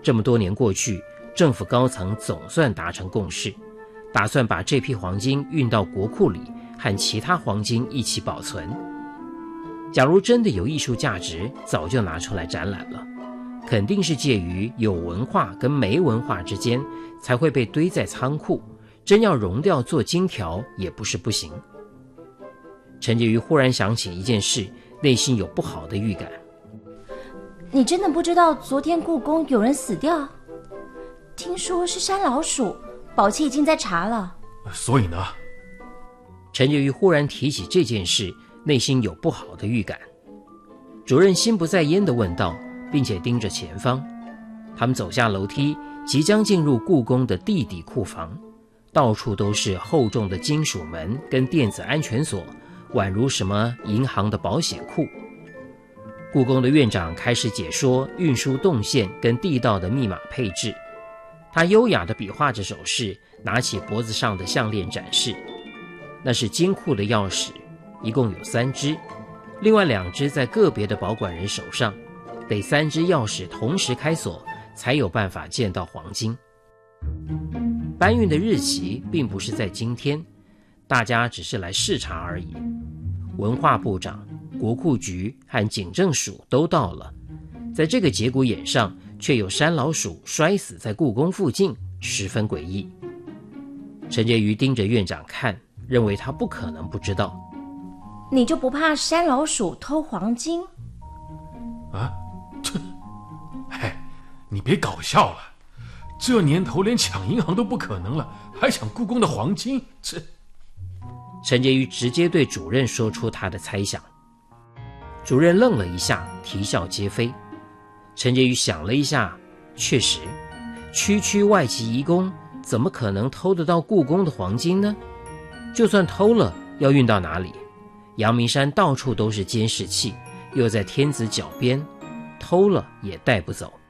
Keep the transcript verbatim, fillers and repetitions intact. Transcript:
这么多年过去，政府高层总算达成共识，打算把这批黄金运到国库里，和其他黄金一起保存。假如真的有艺术价值，早就拿出来展览了，肯定是介于有文化跟没文化之间，才会被堆在仓库，真要熔掉做金条也不是不行。陈洁瑜忽然想起一件事，内心有不好的预感。 你真的不知道昨天故宫有人死掉？听说是山老鼠，宝器已经在查了。 所以呢？ 陈洁瑜忽然提起这件事，内心有不好的预感。主任心不在焉地问道，并且盯着前方。他们走下楼梯，即将进入故宫的地底库房，到处都是厚重的金属门跟电子安全锁，宛如什么银行的保险库。故宫的院长开始解说运输动线跟地道的密码配置，他优雅地比划着手势，拿起脖子上的项链展示。那是金库的钥匙，一共有三只，另外两只在个别的保管人手上，得三只钥匙同时开锁，才有办法见到黄金。搬运的日期并不是在今天，大家只是来视察而已。文化部长、国库局和警政署都到了，在这个节骨眼上，却有山老鼠摔死在故宫附近，十分诡异。陈洁瑜盯着院长看，认为他不可能不知道。 你就不怕山老鼠偷黄金？ 啊，这，哎，你别搞笑了，这年头连抢银行都不可能了，还抢故宫的黄金，这…… 陈洁瑜直接对主任说出他的猜想。主任愣了一下，啼笑皆非。陈洁瑜想了一下，确实，区区外籍移工怎么可能偷得到故宫的黄金呢？就算偷了，要运到哪里？阳明山到处都是监视器，又在天子脚边，偷了也带不走。